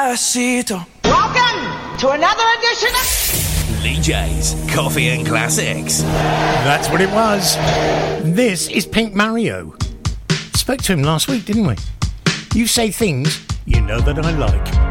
Despacito. Welcome to another edition of Lee J's Coffee and Classics. That's what it was. This is Pink Mario. Spoke to him last week, didn't we? You say things you know that I like.